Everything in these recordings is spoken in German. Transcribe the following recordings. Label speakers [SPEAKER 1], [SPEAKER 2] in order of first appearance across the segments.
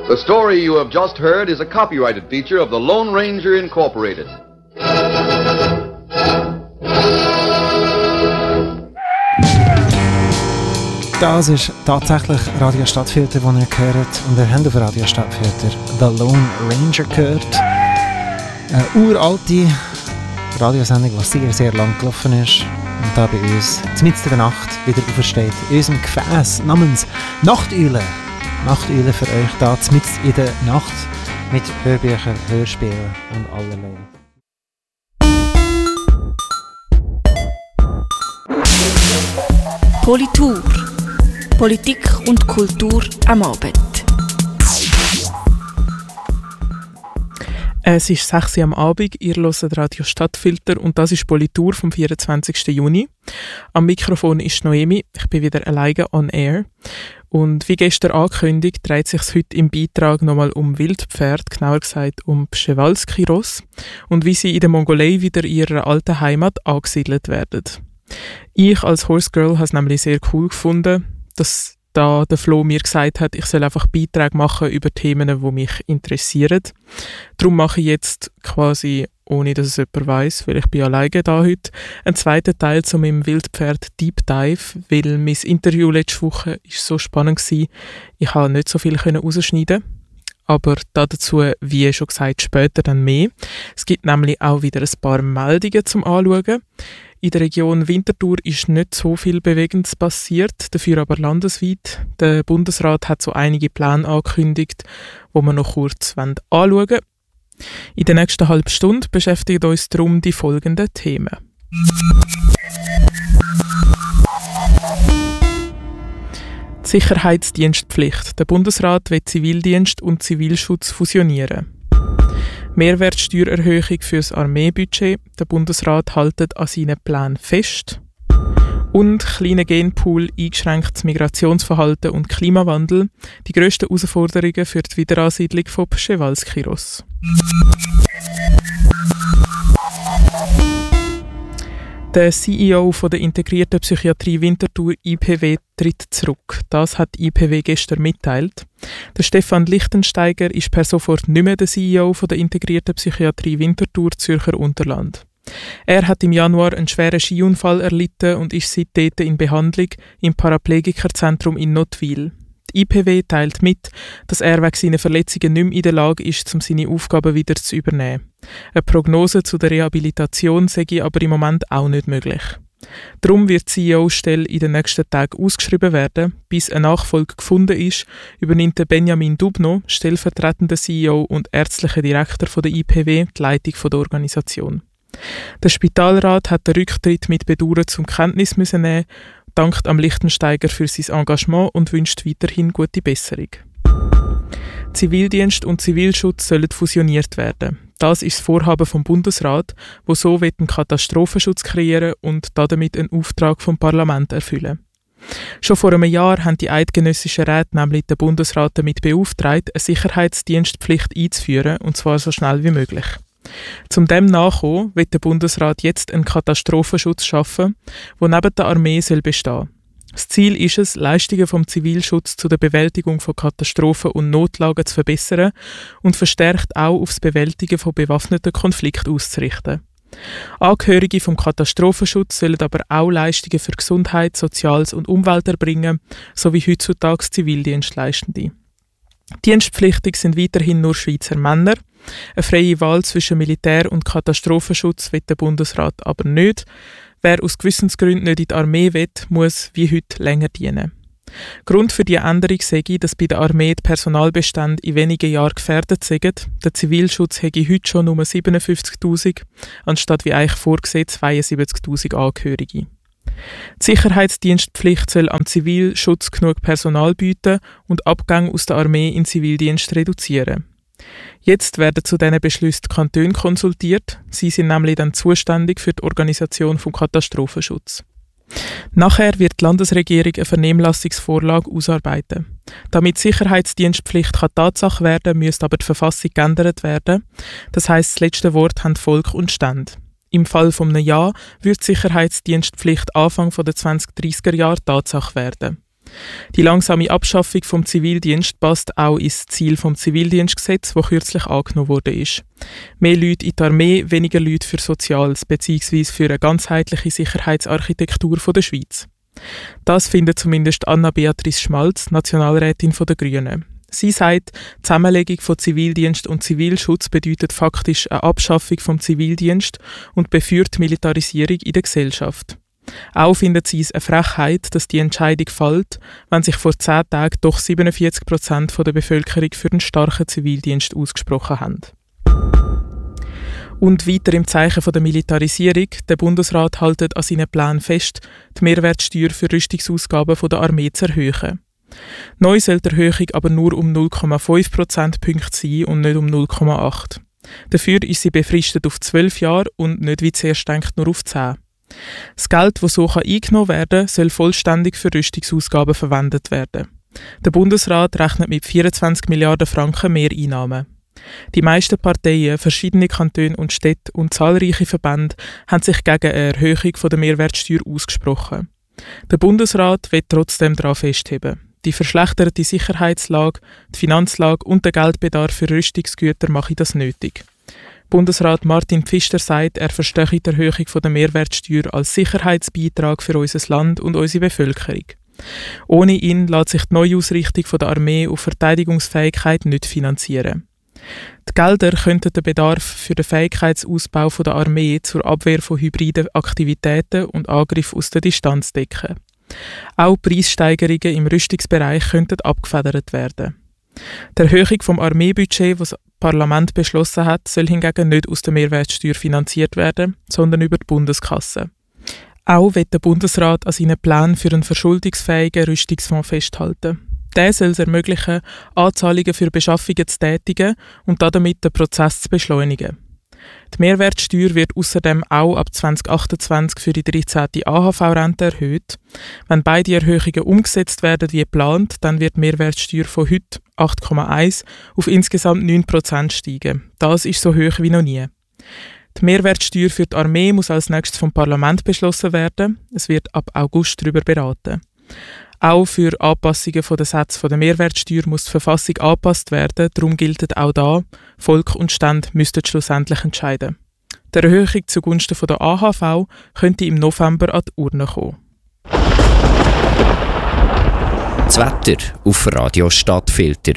[SPEAKER 1] The story you have just heard is a copyrighted feature of the Lone Ranger Incorporated.
[SPEAKER 2] Das ist tatsächlich Radio Stadtfilter, den ihr gehört. Und ihr habt auf Radio Stadtfilter The Lone Ranger gehört. Eine uralte Radiosendung, die sehr, sehr lang gelaufen ist. Und da bei uns, mitten in der Nacht, wieder aufersteht. In unserem Gefäß namens Nachteule. Nachteule für euch da, mitten in der Nacht. Mit Hörbüchern, Hörspielen und allerlei.
[SPEAKER 3] Politur. Politik und Kultur am Abend.
[SPEAKER 4] Es ist 6 Uhr am Abend, ihr hört Radio Stadtfilter und das ist Politur vom 24. Juni. Am Mikrofon ist Noemi, ich bin wieder alleine on air. Und wie gestern angekündigt, dreht es sich heute im Beitrag nochmal um Wildpferd, genauer gesagt um Przewalski-Ross und wie sie in der Mongolei wieder in ihrer alten Heimat angesiedelt werden. Ich als Horse Girl habe es nämlich sehr cool gefunden, dass da der Flo mir gesagt hat, ich soll einfach Beiträge machen über Themen, die mich interessieren. Darum mache ich jetzt quasi, ohne dass es jemand weiss, weil ich bin alleine da heute, einen zweiten Teil zu meinem Wildpferd Deep Dive, weil mein Interview letzte Woche ist so spannend war, ich konnte nicht so viel rausschneiden. Aber dazu, wie schon gesagt, später dann mehr. Es gibt nämlich auch wieder ein paar Meldungen zum Anschauen. In der Region Winterthur ist nicht so viel Bewegendes passiert, dafür aber landesweit. Der Bundesrat hat so einige Pläne angekündigt, die wir noch kurz anschauen wollen. In der nächsten halben Stunde beschäftigt uns darum die folgenden Themen. Die Sicherheitsdienstpflicht. Der Bundesrat will Zivildienst und Zivilschutz fusionieren. Mehrwertsteuererhöhung für das Armeebudget. Der Bundesrat hält an seinen Plänen fest. Und kleiner Genpool, eingeschränktes Migrationsverhalten und Klimawandel. Die grössten Herausforderungen für die Wiederansiedlung von Przewalski-Ross. Der CEO von der Integrierten Psychiatrie Winterthur IPW tritt zurück. Das hat die IPW gestern mitteilt. Der Stefan Lichtensteiger ist per sofort nicht mehr der CEO von der Integrierten Psychiatrie Winterthur Zürcher Unterland. Er hat im Januar einen schweren Skiunfall erlitten und ist seitdem in Behandlung im Paraplegikerzentrum in Nottwil. Die IPW teilt mit, dass er wegen seiner Verletzungen nicht mehr in der Lage ist, um seine Aufgaben wieder zu übernehmen. Eine Prognose zu der Rehabilitation sei aber im Moment auch nicht möglich. Darum wird die CEO-Stelle in den nächsten Tagen ausgeschrieben werden. Bis ein Nachfolger gefunden ist, übernimmt Benjamin Dubno, stellvertretender CEO und ärztlicher Direktor der IPW, die Leitung der Organisation. Der Spitalrat hat den Rücktritt mit Bedauern zur Kenntnis müssen nehmen, dankt am Lichtensteiger für sein Engagement und wünscht weiterhin gute Besserung. Zivildienst und Zivilschutz sollen fusioniert werden. Das ist das Vorhaben vom Bundesrat, wo so einen Katastrophenschutz kreieren und damit einen Auftrag vom Parlament erfüllen. Schon vor einem Jahr haben die eidgenössischen Räte nämlich den Bundesrat damit beauftragt, eine Sicherheitsdienstpflicht einzuführen, und zwar so schnell wie möglich. Zum dem nachkommen will der Bundesrat jetzt einen Katastrophenschutz schaffen, der neben der Armee bestehen soll. Das Ziel ist es, Leistungen vom Zivilschutz zu der Bewältigung von Katastrophen und Notlagen zu verbessern und verstärkt auch auf das Bewältigen von bewaffneten Konflikten auszurichten. Angehörige vom Katastrophenschutz sollen aber auch Leistungen für Gesundheit, Soziales und Umwelt erbringen, sowie heutzutage Zivildienstleistende. Dienstpflichtig sind weiterhin nur Schweizer Männer. Eine freie Wahl zwischen Militär- und Katastrophenschutz will der Bundesrat aber nicht. Wer aus Gewissensgründen nicht in die Armee will, muss wie heute länger dienen. Grund für diese Änderung sei, dass bei der Armee die Personalbestände in wenigen Jahren gefährdet sind. Der Zivilschutz hätte heute schon nur 57'000, anstatt wie eigentlich vorgesehen 72'000 Angehörige. Die Sicherheitsdienstpflicht soll am Zivilschutz genug Personal bieten und Abgänge aus der Armee in Zivildienst reduzieren. Jetzt werden zu diesen Beschlüssen die Kantone konsultiert. Sie sind nämlich dann zuständig für die Organisation vom Katastrophenschutz. Nachher wird die Landesregierung eine Vernehmlassungsvorlage ausarbeiten. Damit die Sicherheitsdienstpflicht Tatsache werden kann, müsste aber die Verfassung geändert werden. Das heisst, das letzte Wort haben Volk und Stände. Im Fall von einem Ja wird die Sicherheitsdienstpflicht Anfang der 2030er Jahre Tatsache werden. Die langsame Abschaffung vom Zivildienst passt auch ins Ziel vom Zivildienstgesetz, das kürzlich angenommen wurde. Mehr Leute in die Armee, weniger Leute für Soziales bzw. für eine ganzheitliche Sicherheitsarchitektur der Schweiz. Das findet zumindest Anna-Beatrice Schmalz, Nationalrätin der Grünen. Sie sagt, die Zusammenlegung von Zivildienst und Zivilschutz bedeutet faktisch eine Abschaffung vom Zivildienst und befeuert Militarisierung in der Gesellschaft. Auch findet sie es eine Frechheit, dass die Entscheidung fällt, wenn sich vor 10 Tagen doch 47% der Bevölkerung für einen starken Zivildienst ausgesprochen haben. Und weiter im Zeichen der Militarisierung, der Bundesrat hält an seinen Plänen fest, die Mehrwertsteuer für Rüstungsausgaben der Armee zu erhöhen. Neu soll die Erhöhung aber nur um 0,5 Prozentpunkte sein und nicht um 0,8. Dafür ist sie befristet auf 12 Jahre und nicht wie zuerst denkt nur auf 10. Das Geld, das so eingenommen werden kann, soll vollständig für Rüstungsausgaben verwendet werden. Der Bundesrat rechnet mit 24 Milliarden Franken Mehreinnahmen. Die meisten Parteien, verschiedene Kantone und Städte und zahlreiche Verbände haben sich gegen eine Erhöhung der Mehrwertsteuer ausgesprochen. Der Bundesrat will trotzdem daran festheben. Die verschlechterte Sicherheitslage, die Finanzlage und der Geldbedarf für Rüstungsgüter machen das nötig. Bundesrat Martin Pfister sagt, er verstehe die Erhöhung der Mehrwertsteuer als Sicherheitsbeitrag für unser Land und unsere Bevölkerung. Ohne ihn lässt sich die Neuausrichtung der Armee auf Verteidigungsfähigkeit nicht finanzieren. Die Gelder könnten den Bedarf für den Fähigkeitsausbau der Armee zur Abwehr von hybriden Aktivitäten und Angriffen aus der Distanz decken. Auch Preissteigerungen im Rüstungsbereich könnten abgefedert werden. Die Erhöhung vom Armeebudget, das das Parlament beschlossen hat, soll hingegen nicht aus der Mehrwertsteuer finanziert werden, sondern über die Bundeskasse. Auch wird der Bundesrat an seinen Plänen für einen verschuldungsfähigen Rüstungsfonds festhalten. Der soll es ermöglichen, Anzahlungen für Beschaffungen zu tätigen und damit den Prozess zu beschleunigen. Die Mehrwertsteuer wird außerdem auch ab 2028 für die 13. AHV-Rente erhöht. Wenn beide Erhöhungen umgesetzt werden wie geplant, dann wird die Mehrwertsteuer von heute 8,1 auf insgesamt 9% steigen. Das ist so hoch wie noch nie. Die Mehrwertsteuer für die Armee muss als nächstes vom Parlament beschlossen werden. Es wird ab August darüber beraten. Auch für Anpassungen der Sätze der Mehrwertsteuer muss die Verfassung angepasst werden. Darum gilt auch da, Volk und Stände müssten schlussendlich entscheiden. Die Erhöhung zugunsten der AHV könnte im November an die Urne kommen.
[SPEAKER 5] Das Wetter auf Radio Stadtfilter.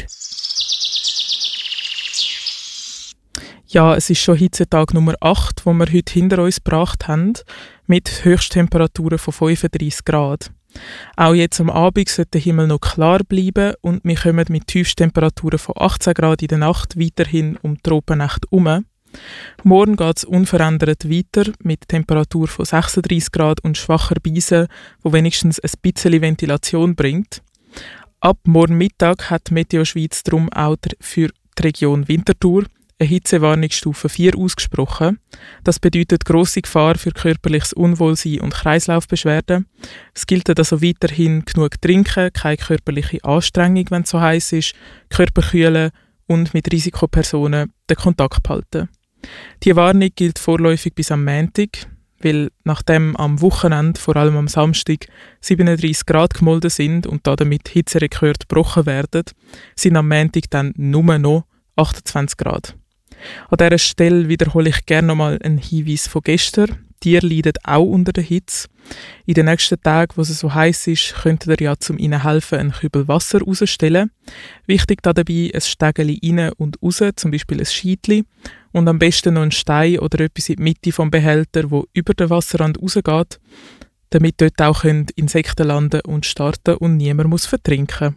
[SPEAKER 4] Ja, es ist schon Hitzetag Nummer 8, wo wir heute hinter uns gebracht haben, mit Höchsttemperaturen von 35 Grad. Auch jetzt am Abend sollte der Himmel noch klar bleiben und wir kommen mit Tiefstemperaturen von 18 Grad in der Nacht weiterhin um die Tropennacht herum. Morgen geht es unverändert weiter mit Temperatur von 36 Grad und schwacher Brise, wo wenigstens ein bisschen Ventilation bringt. Ab morgen Mittag hat Meteo Schweiz darum auch für die Region Winterthur eine Hitzewarnungsstufe 4 ausgesprochen. Das bedeutet grosse Gefahr für körperliches Unwohlsein und Kreislaufbeschwerden. Es gilt also weiterhin genug trinken, keine körperliche Anstrengung, wenn es so heiß ist, Körper kühlen und mit Risikopersonen den Kontakt behalten. Die Warnung gilt vorläufig bis am Montag, weil nachdem am Wochenende, vor allem am Samstag, 37 Grad gemolden sind und damit Hitzerekorde gebrochen werden, sind am Montag dann nur noch 28 Grad. An dieser Stelle wiederhole ich gerne nochmal einen Hinweis von gestern. Tiere leiden auch unter der Hitze. In den nächsten Tagen, wo es so heiß ist, könnt ihr ja zum ihnen helfen einen Kübel Wasser rausstellen. Wichtig dabei ein Stegeli rein und raus, zum Beispiel ein Scheitli. Und am besten noch einen Stein oder etwas in die Mitte vom Behälter, wo über den Wasserrand rausgeht, damit dort auch Insekten landen und starten und niemand muss vertrinken.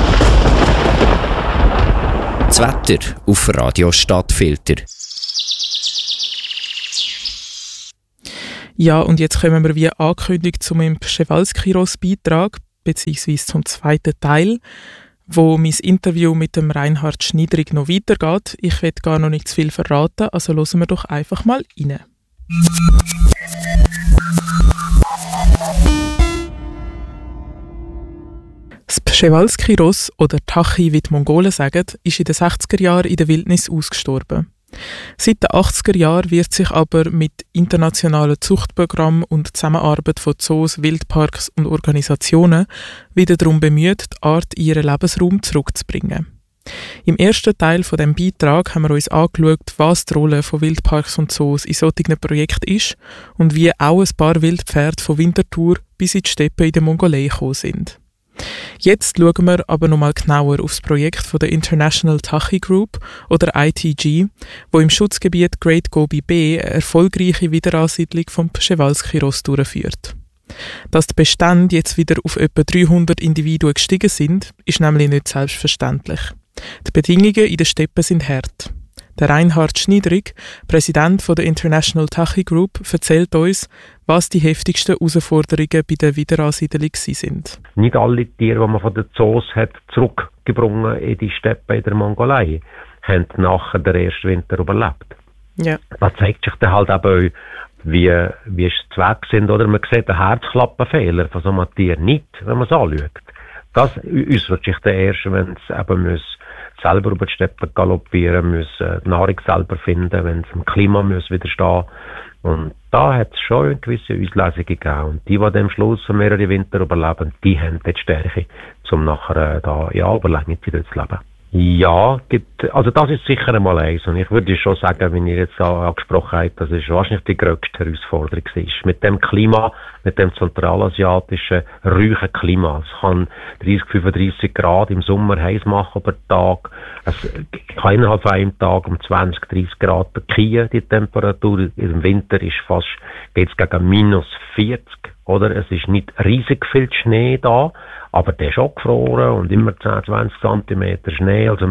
[SPEAKER 5] Das Wetter auf Radio Stadtfilter.
[SPEAKER 4] Ja, und jetzt kommen wir wie angekündigt zu meinem Przewalski-Beitrag, beziehungsweise zum zweiten Teil, wo mein Interview mit dem Reinhard Schniedrig noch weitergeht. Ich will gar noch nicht zu viel verraten, also hören wir doch einfach mal rein. Das Przewalski-Ross, oder Tachi, wie die Mongolen sagen, ist in den 60er Jahren in der Wildnis ausgestorben. Seit den 80er Jahren wird sich aber mit internationalen Zuchtprogrammen und Zusammenarbeit von Zoos, Wildparks und Organisationen wieder darum bemüht, die Art in ihren Lebensraum zurückzubringen. Im ersten Teil von dem Beitrag haben wir uns angeschaut, was die Rolle von Wildparks und Zoos in solchen Projekten ist und wie auch ein paar Wildpferde von Winterthur bis in die Steppen in der Mongolei gekommen sind. Jetzt schauen wir aber nochmal genauer auf das Projekt von der International Tachi Group oder ITG, wo im Schutzgebiet Great Gobi Bay eine erfolgreiche Wiederansiedlung vom Przewalski-Ross durchführt. Dass die Bestände jetzt wieder auf etwa 300 Individuen gestiegen sind, ist nämlich nicht selbstverständlich. Die Bedingungen in den Steppen sind hart. Der Reinhard Schniedrig, Präsident von der International Tachi Group, erzählt uns, was die heftigsten Herausforderungen bei der Wiederansiedlung sind.
[SPEAKER 6] Nicht alle Tiere, die man von den Zoos hat zurückgebracht in die Steppen in der Mongolei, haben nachher den ersten Winter überlebt.
[SPEAKER 4] Ja.
[SPEAKER 6] Da zeigt sich dann halt eben, wie es zu Weg sind. Oder man sieht den Herzklappenfehler von so einem Tier nicht, wenn man es anschaut. Das äußert sich dann erst, wenn es eben selber über die Steppen galoppieren müssen, die Nahrung selber finden, wenn es dem Klima widerstehen muss. Und da hat es schon eine gewisse Auslesung gegeben. Und die am Schluss mehrere Winter überleben, die haben die Stärke, um nachher da über lange Zeit zu leben. Ja, also das ist sicher einmal eins. Und ich würde schon sagen, wenn ihr jetzt angesprochen habt, das ist wahrscheinlich die grösste Herausforderung ist. Mit dem Klima, mit dem zentralasiatischen, ruhigen Klima. Es kann 30, 35 Grad im Sommer heiß machen über den Tag. Es kann innerhalb von einem Tag um 20, 30 Grad bekiehen, die Temperatur. Im Winter ist geht es gegen minus 40. Oder? Es ist nicht riesig viel Schnee da, aber der ist auch gefroren und immer 10, 20 cm Schnee. Also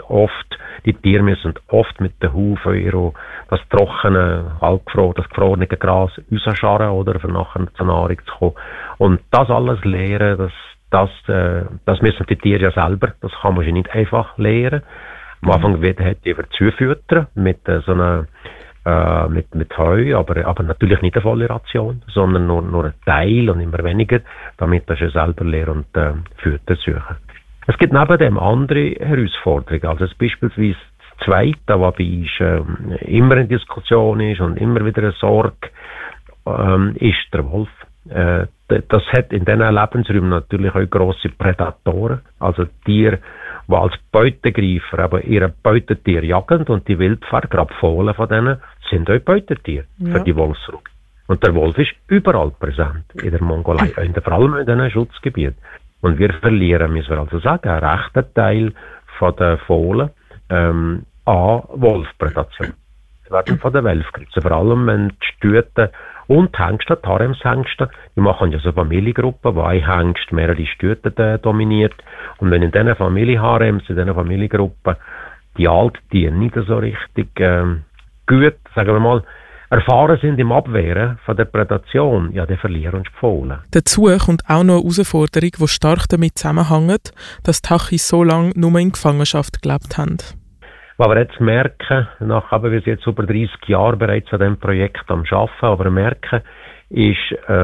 [SPEAKER 6] die Tiere müssen oft mit den Hufen das trockene, das gefrorene Gras rausscharren, oder, für nachher zur Nahrung zu kommen. Und das alles lernen, das müssen die Tiere ja selber, das kann man nicht einfach lernen. Am Anfang hat die zufüttern mit so einer mit Heu, aber natürlich nicht eine volle Ration, sondern nur ein Teil und immer weniger, damit das ja selber lernen und Futter suchen. Es gibt neben dem andere Herausforderungen, also beispielsweise das Zweite, was bei uns immer in Diskussion ist und immer wieder eine Sorge, ist der Wolf. Das hat in diesen Lebensräumen natürlich auch grosse Prädatoren, also Tiere, die als Beutegreifer aber ihre Beutetiere jagen, und die Wildpferde, gerade Fohlen von denen, sind auch Beutetiere für die Wolfsruhe. Und der Wolf ist überall präsent in der Mongolei, vor allem in diesen Schutzgebieten. Und wir verlieren, müssen wir also sagen, einen rechten Teil von den Fohlen an Wolfprädation. Sie werden von den Wölfen gerissen, vor allem wenn die Stüten und die Hengste, die Haremshengste, die machen ja so Familiengruppen, wo ein Hengst mehrere Stüten dominiert. Und wenn in diesen Familienharems, in diesen Familiengruppen, die Alttiere nicht so richtig gut, sagen wir mal, erfahren sind im Abwehren von der Prädation, ja, dann verlieren uns die Fohlen.
[SPEAKER 4] Dazu kommt auch noch eine Herausforderung, die stark damit zusammenhängt, dass die Tachis so lange nur in Gefangenschaft gelebt haben.
[SPEAKER 6] Was wir jetzt merken, wir sind jetzt über 30 Jahre bereits an diesem Projekt am Arbeiten, aber wir merken, ist,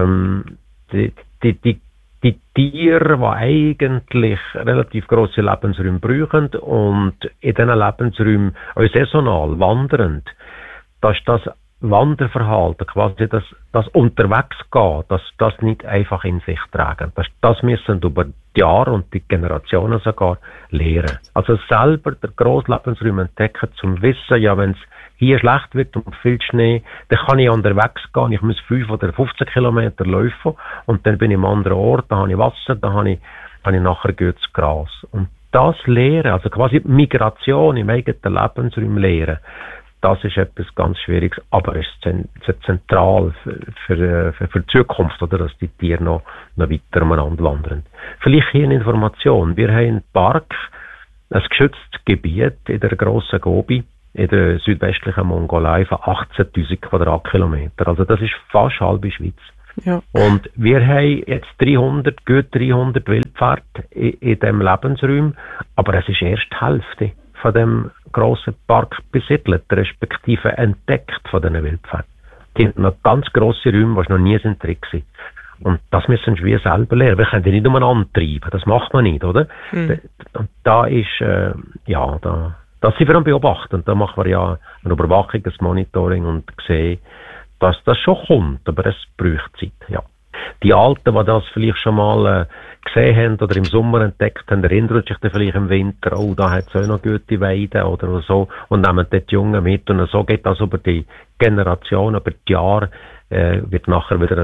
[SPEAKER 6] die Tiere, die eigentlich relativ grosse Lebensräume brauchen und in diesen Lebensräumen auch saisonal wandernd, dass das Wanderverhalten, quasi das Unterwegsgehen, das nicht einfach in sich tragen. Das müssen über die Jahre und die Generationen sogar lernen. Also selber der Grosslebensraum entdecken, zum Wissen, ja, wenn es hier schlecht wird und viel Schnee, dann kann ich unterwegs gehen, ich muss 5 oder 15 Kilometer laufen und dann bin ich am anderen Ort, da habe ich Wasser, da habe ich nachher gutes Gras. Und das Lehren, also quasi Migration im eigenen Lebensraum lehren, das ist etwas ganz Schwieriges, aber es ist zentral für die Zukunft, oder, dass die Tiere noch weiter umeinander wandern. Vielleicht hier eine Information. Wir haben im Park ein geschütztes Gebiet in der grossen Gobi, in der südwestlichen Mongolei, von 18.000 Quadratkilometer. Also das ist fast halbe Schweiz.
[SPEAKER 4] Ja.
[SPEAKER 6] Und wir haben jetzt gut 300 Wildpferde in diesem Lebensraum, aber es ist erst die Hälfte von dem grossen Park besiedelt, respektive entdeckt von diesen Wildpferden. Die haben noch ganz grosse Räume, die noch nie drin waren. Und das müssen wir selber lernen. Wir können die nicht umeinander treiben, das macht man nicht, oder? Und da ist, da das sind wir am Beobachten. Da machen wir ja eine Überwachung, ein Monitoring und sehen, dass das schon kommt, aber es braucht Zeit, ja. Die Alten, die das vielleicht schon mal gesehen haben oder im Sommer entdeckt haben, erinnern sich dann vielleicht im Winter, oh, da hat es auch noch gute Weiden oder so, und nehmen dort die Jungen mit. Und so geht das über die Generation, über die Jahre, wird nachher wieder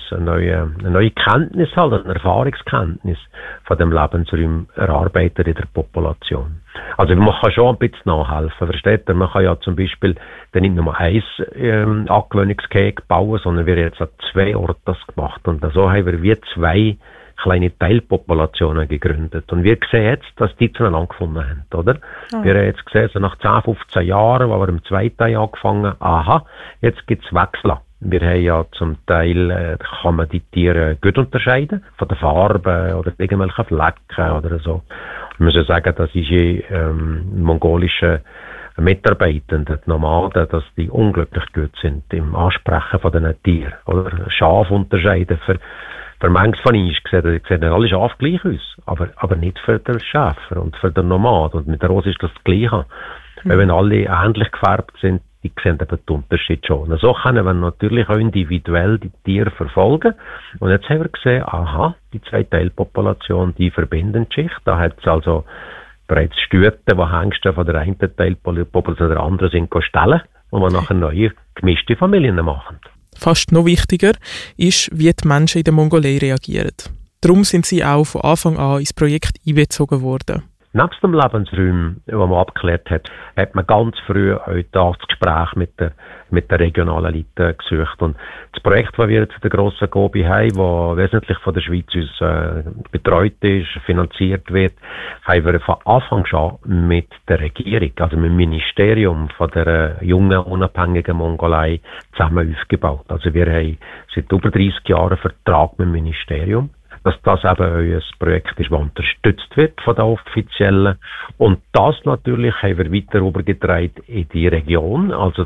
[SPEAKER 6] eine neue Kenntnis, halt, eine Erfahrungskenntnis von dem Lebensraum erarbeitet in der Population. Also man kann schon ein bisschen nachhelfen, versteht ihr? Man kann ja zum Beispiel dann nicht nur ein Angewöhnungsgehege bauen, sondern wir haben jetzt an 2 Orten das gemacht. Und so haben wir wie 2 kleine Teilpopulationen gegründet. Und wir sehen jetzt, dass die zueinander gefunden haben, oder? Oh. Wir haben jetzt gesehen, so nach 10, 15 Jahren, wo wir im zweiten Teil angefangen, aha, jetzt gibt's Wechsel. Wir haben ja zum Teil, kann man die Tiere gut unterscheiden, von der Farbe oder irgendwelchen Flecken oder so. Ich muss ja sagen, dass die mongolischen Mitarbeitenden, die Nomaden, dass die unglaublich gut sind im Ansprechen von diesen Tieren, oder? Schaf unterscheiden für manches von ihnen sehen alle Schafe gleich aus, aber nicht für den Schäfer und für den Nomad. Und mit der Rose ist das Gleiche. Weil wenn alle ähnlich gefärbt sind, die sehen eben den Unterschied schon. Und so können wir natürlich auch individuell die Tiere verfolgen. Und jetzt haben wir gesehen, aha, die 2 Teilpopulationen, die verbinden sich. Da hat es also bereits Stüte, die Hengste von der einen Teilpopulation der anderen sind stellen und wir nachher neue gemischte Familien machen.
[SPEAKER 4] Fast noch wichtiger ist, wie die Menschen in der Mongolei reagieren. Darum sind sie auch von Anfang an ins Projekt einbezogen worden.
[SPEAKER 6] Nebst dem Lebensraum, den man abgeklärt hat, hat man ganz früh auch das Gespräch mit der regionalen Leute gesucht. Und das Projekt, das wir jetzt in der grossen Gobi haben, das wesentlich von der Schweiz aus betreut ist, finanziert wird, haben wir von Anfang an mit der Regierung, also mit dem Ministerium von der jungen, unabhängigen Mongolei zusammen aufgebaut. Also wir haben seit über 30 Jahren einen Vertrag mit dem Ministerium, dass das eben ein Projekt ist, das unterstützt wird von den Offiziellen. Und das natürlich haben wir weiter übergetragen in die Region, also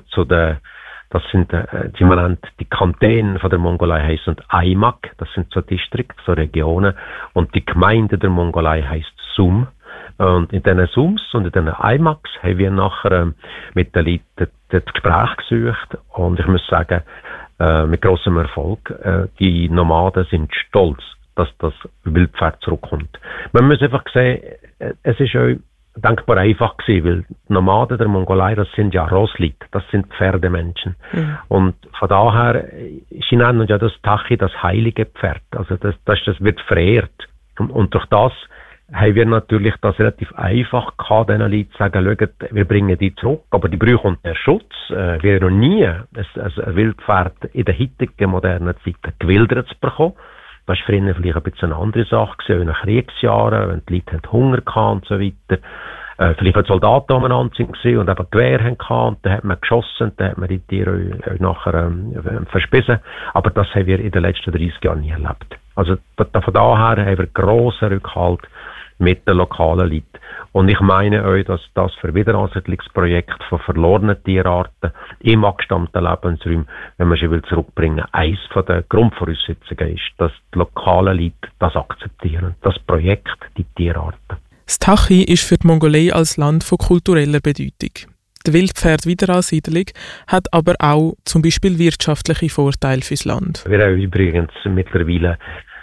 [SPEAKER 6] das sind, die Kantone von der Mongolei heissen Aimak, das sind so Distrikte, so Regionen, und die Gemeinde der Mongolei heisst Sum. Und in diesen Sums und in diesen Aimaks haben wir nachher mit den Leuten das Gespräch gesucht, und ich muss sagen, mit grossem Erfolg, die Nomaden sind stolz, dass das Wildpferd zurückkommt. Man muss einfach sehen, es ist auch denkbar einfach gewesen, weil die Nomaden der Mongolei, das sind ja Rossleute, das sind Pferdemenschen. Mhm. Und von daher, sie nennen ja das Tachi das heilige Pferd. Also das wird verehrt. Und durch das haben wir natürlich das relativ einfach gehabt, diesen Leuten zu sagen, schaut, wir bringen die zurück, aber die brauchen den Schutz. Wir haben noch nie ein Wildpferd in der heutigen modernen Zeit gewildert zu bekommen. Das war für ihn vielleicht ein bisschen eine andere Sache gewesen, in den Kriegsjahren, wenn die Leute Hunger hatten und so weiter. Vielleicht auch die Soldaten umeinander waren und eben Gewehr hatten, und dann hat man geschossen, dann hat man die Tiere nachher verspissen. Aber das haben wir in den letzten 30 Jahren nie erlebt. Also von daher haben wir grossen Rückhalt mit den lokalen Leuten. Und ich meine auch, dass das für Wiederansiedlungsprojekte von verlorenen Tierarten im angestammten Lebensraum, wenn man sie will zurückbringen, eins von den Grundvoraussetzungen ist, dass die lokalen Leute das akzeptieren. Das Projekt, die Tierarten.
[SPEAKER 4] Das Tachi ist für die Mongolei als Land von kultureller Bedeutung. Die Wildpferd-Wiederansiedlung hat aber auch zum Beispiel wirtschaftliche Vorteile fürs Land.
[SPEAKER 6] Wir haben übrigens mittlerweile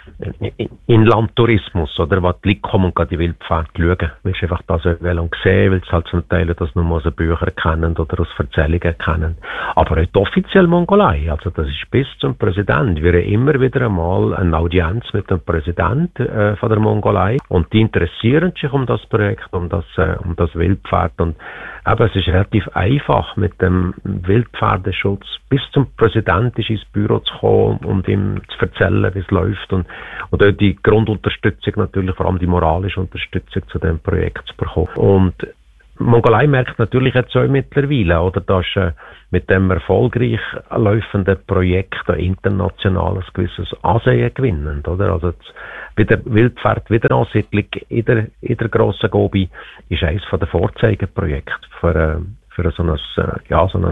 [SPEAKER 6] Inlandtourismus, oder, wo die Leute kommen und die Wildpferde schauen. Weil sie einfach das sehen, weil sie halt zum Teil das nur aus den Büchern kennen oder aus Erzählungen kennen. Aber auch die offizielle Mongolei, also das ist bis zum Präsidenten. Wir haben immer wieder einmal eine Audienz mit dem Präsidenten von der Mongolei, und die interessieren sich um das Projekt, um das Wildpferd. Und aber es ist relativ einfach, mit dem Wildpferdeschutz bis zum Präsidenten ins Büro zu kommen und ihm zu erzählen, wie es läuft, und auch die Grundunterstützung natürlich, vor allem die moralische Unterstützung zu dem Projekt zu bekommen. Und Mongolei merkt natürlich jetzt auch mittlerweile, oder, dass mit dem erfolgreich laufenden Projekt ein internationales gewisses Ansehen gewinnen, oder? Also der Wildpferd-Wiederansiedlung in der grossen Gobi ist eines der Vorzeigeprojekte für so ein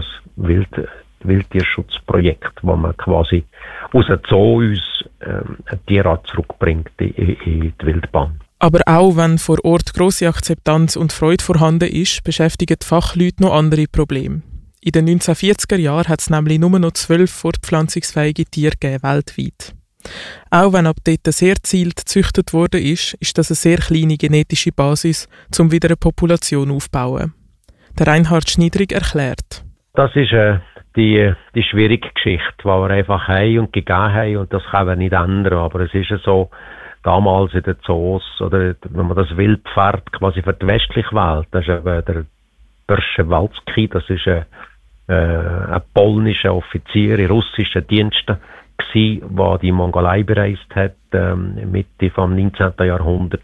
[SPEAKER 6] Wildtierschutzprojekt, wo man quasi aus dem Zoo uns eine Tierart zurückbringt in die Wildbahn.
[SPEAKER 4] Aber auch wenn vor Ort grosse Akzeptanz und Freude vorhanden ist, beschäftigen die Fachleute noch andere Probleme. In den 1940er Jahren hat es nämlich nur noch 12 fortpflanzungsfähige Tiere gegeben, weltweit. Auch wenn ab dort sehr gezielt gezüchtet worden ist, ist das eine sehr kleine genetische Basis, um wieder eine Population aufzubauen. Der Reinhard Schniedrig erklärt.
[SPEAKER 6] Das ist die schwierige Geschichte, die wir einfach haben und gegeben haben, und das können wir nicht ändern. Aber es ist ja so, damals in den Zoos, oder wenn man das Wildpferd quasi für die westliche Welt, das ist eben der Przewalski, das ist ein polnischer Offizier in russischen Diensten gsi, der die Mongolei bereist hat, Mitte vom 19. Jahrhundert.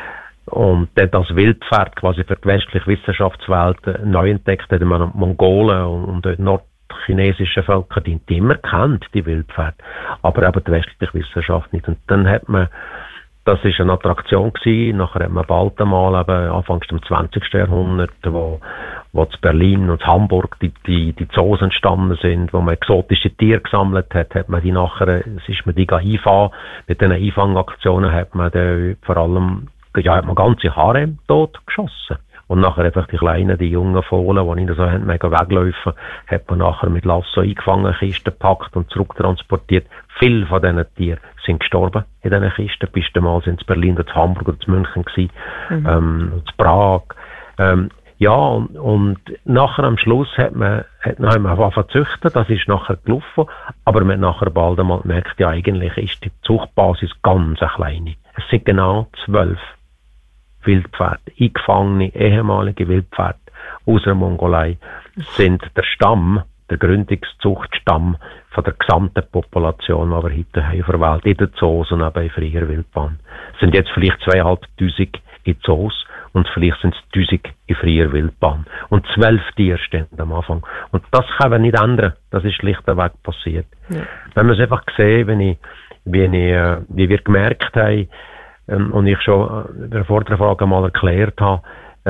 [SPEAKER 6] Und der das Wildpferd quasi für die westliche Wissenschaftswelt neu entdeckt hat, Mongolen und die nordchinesischen Völker, die immer kennt, die Wildpferde, aber eben die westliche Wissenschaft nicht. Und dann hat man, das ist eine Attraktion gewesen, nachher hat man bald einmal eben anfangs im 20. Jahrhundert, wo zu Berlin und zu Hamburg die Zoos entstanden sind, wo man exotische Tiere gesammelt hat, hat man die nachher, es ist man die einfangen, mit diesen Einfangaktionen hat man vor allem, ja, hat man ganze Harem tot geschossen. Und nachher einfach die kleinen, die jungen Fohlen, die nicht so haben, mega weglaufen, hat man nachher mit Lasso eingefangen, Kisten gepackt und zurücktransportiert. Viele von diesen Tieren sind gestorben in diesen Kisten. Bis damals sind es Berlin oder Hamburg oder München gewesen, zu Prag. Ja, und nachher am Schluss hat man angefangen zu züchten, das ist nachher gelaufen, aber man hat nachher bald einmal gemerkt, ja, eigentlich ist die Zuchtbasis ganz eine kleine. Es sind genau 12 Wildpferde, eingefangene ehemalige Wildpferde aus der Mongolei, sind der Stamm, der Gründungszuchtstamm von der gesamten Population, die wir heute haben, verwählt in den Zoos und eben in freier Wildbahn. Es sind jetzt vielleicht 2500 in Zoos und vielleicht sind es 1000 in freier Wildbahn. Und 12 Tiere stehen am Anfang. Und das können wir nicht ändern. Das ist schlichtweg passiert. Ja. Wenn wir es einfach sehen, wie wir gemerkt haben, und ich schon in der vorderen Frage mal erklärt habe,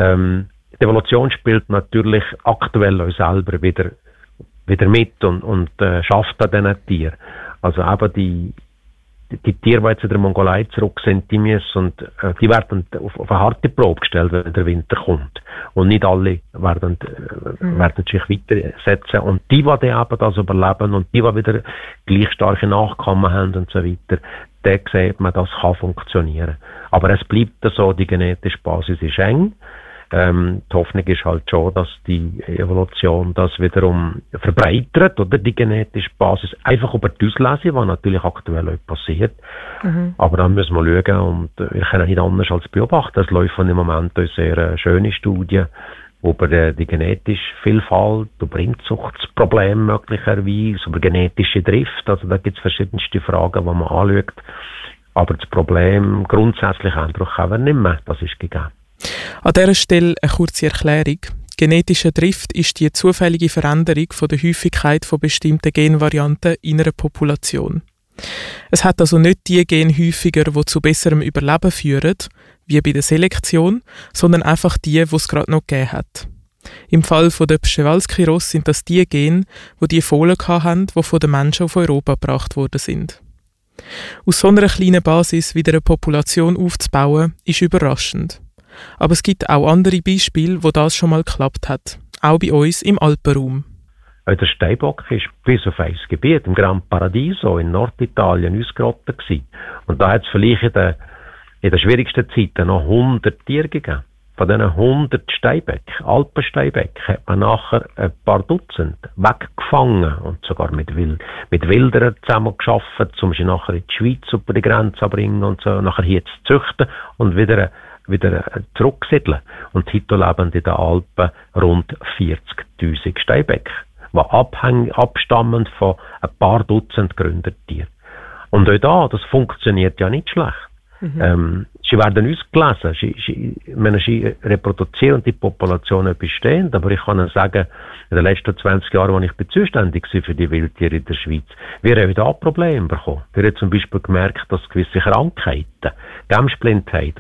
[SPEAKER 6] die Evolution spielt natürlich aktuell uns selber wieder mit und schafft an diesen Tieren. Also eben die Tiere, die jetzt in der Mongolei zurück sind, die werden auf eine harte Probe gestellt, wenn der Winter kommt. Und nicht alle werden sich weitersetzen. Und die dann eben das überleben und die wieder gleich starke Nachkommen haben und so weiter, dann sieht man, das kann funktionieren. Aber es bleibt so, die genetische Basis ist eng. Die Hoffnung ist halt schon, dass die Evolution das wiederum verbreitert, oder die genetische Basis einfach über die Auslese, was natürlich aktuell auch passiert. Aber dann müssen wir schauen, und wir können nicht anders als beobachten. Es laufen im Moment auch sehr schöne Studien über die genetische Vielfalt, über Inzuchtsprobleme möglicherweise, über genetische Drift. Also da gibt es verschiedenste Fragen, die man anschaut. Aber das Problem grundsätzlich Eindruck haben wir nicht mehr. Das ist gegeben.
[SPEAKER 4] An dieser Stelle eine kurze Erklärung. Genetischer Drift ist die zufällige Veränderung von der Häufigkeit von bestimmten Genvarianten in einer Population. Es hat also nicht die Gene häufiger, die zu besserem Überleben führen, wie bei der Selektion, sondern einfach die es gerade noch gegeben hat. Im Fall von der Przewalski-Ross sind das die Gene, die Fohlen hatten, die von den Menschen auf Europa gebracht worden sind. Aus so einer kleinen Basis wieder eine Population aufzubauen, ist überraschend. Aber es gibt auch andere Beispiele, wo das schon mal geklappt hat. Auch bei uns im Alpenraum.
[SPEAKER 6] Der Steinbock war bis auf ein Gebiet, im Gran Paradiso in Norditalien, ausgerottet gewesen. Und da hat es vielleicht in den schwierigsten Zeiten noch 100 Tiere gegeben. Von diesen 100 Steinböcken, Alpensteinböcken, hat man nachher ein paar Dutzend weggefangen und sogar mit Wilderern zusammen geschafft, um sie nachher in die Schweiz über die Grenze zu bringen und so, nachher hier zu züchten und wieder zurücksiedeln. Und heute leben in den Alpen rund 40.000 Steinböcke, die abstammen von ein paar Dutzend Gründertieren. Und auch das funktioniert ja nicht schlecht. Sie werden ausgelesen, sie reproduzieren die Populationen bestehend, aber ich kann Ihnen sagen, in den letzten 20 Jahren, als ich zuständig war für die Wildtiere in der Schweiz, wir haben da Probleme bekommen. Wir haben zum Beispiel gemerkt, dass gewisse Krankheiten, Gemsblindheit,